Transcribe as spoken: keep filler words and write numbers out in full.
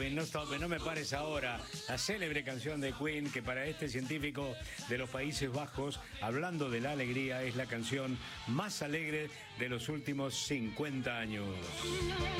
stopping, no stopping, no me pares ahora. La célebre canción de Queen, que para este científico de los Países Bajos, hablando de la alegría, es la canción más alegre de los últimos cincuenta años.